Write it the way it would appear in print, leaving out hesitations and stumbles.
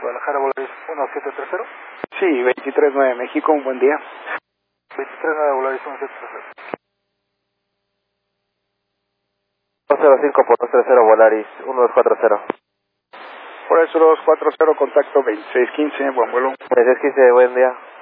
Guadalajara, Volaris 1730. Sí, 23-9 México, un buen día. 23-9 Volaris 1730. 205 por 230 Volaris 1240. Por eso 240, contacto 2615, buen vuelo. 2615, buen día.